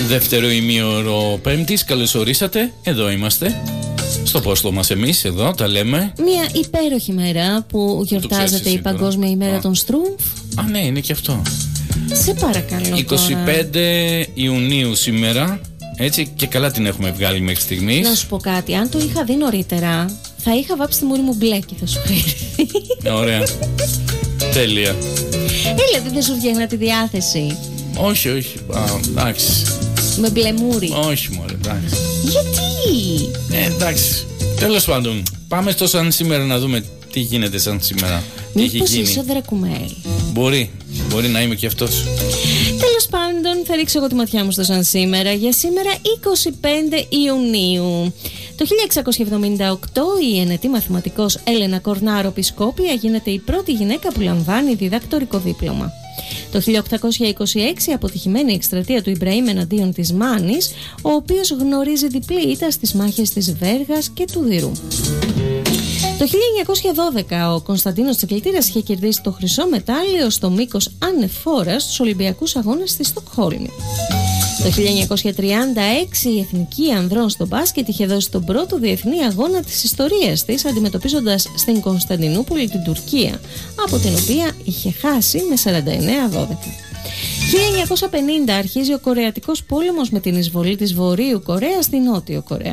Δεύτερο ημίωρο Πέμπτης, καλώς ορίσατε. Εδώ είμαστε. Στο πόστο μας εμείς, εδώ τα λέμε. Μια υπέροχη μέρα που γιορτάζεται η Παγκόσμια ημέρα των Στρούμφ. Α, ναι, είναι και αυτό. Σε παρακαλώ. 25 Ιουνίου σήμερα. Έτσι, και καλά την έχουμε βγάλει μέχρι στιγμής. Να σου πω κάτι, αν το είχα δει νωρίτερα, θα είχα βάψει τη μούρη μου μπλε και θα σου φέρει. Ωραία. Τέλεια. Δηλαδή δεν σου βγαίνει τη διάθεση? Όχι, όχι. Εντάξει. Με μπλε μούρη? Όχι, μωρέ, εντάξει. Γιατί? Εντάξει. Τέλος πάντων, πάμε στο σαν σήμερα να δούμε τι γίνεται σαν σήμερα. Μήπως είσαι ο Δρακουμέλ? Μπορεί να είμαι και αυτός. Τέλος πάντων, θα ρίξω εγώ τη ματιά μου στο σαν σήμερα. Για σήμερα 25 Ιουνίου. Το 1678 η ενετή μαθηματικός Έλενα Κορνάρο Πισκόπια γίνεται η πρώτη γυναίκα που λαμβάνει διδακτορικό δίπλωμα. Το 1826 η αποτυχημένη εκστρατεία του Ιμπραήμ εναντίον της Μάνης, ο οποίος γνωρίζει διπλή ήττα στις μάχες της Βέργας και του Δηρού. Το 1912 ο Κωνσταντίνος Τσικλητήρας είχε κερδίσει το χρυσό μετάλλιο στο μήκος ανεφόρας στους Ολυμπιακούς Αγώνες στη Στοκχόλμη. Το 1936 η Εθνική Ανδρών στο μπάσκετ είχε δώσει τον πρώτο διεθνή αγώνα της ιστορίας της, αντιμετωπίζοντας στην Κωνσταντινούπολη την Τουρκία, από την οποία είχε χάσει με 49-12. 1950 αρχίζει ο Κορεατικός πόλεμος με την εισβολή της Βορείου Κορέας στη Νότιο Κορέα.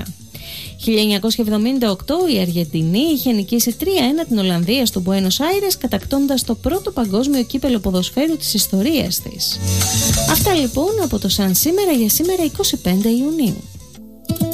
1978 η Αργεντινή είχε νικήσει 3-1 την Ολλανδία στο Μπουένος Άιρες, κατακτώντας το πρώτο παγκόσμιο κύπελο ποδοσφαίρου της ιστορίας της. Αυτά λοιπόν από το σαν σήμερα για σήμερα 25 Ιουνίου.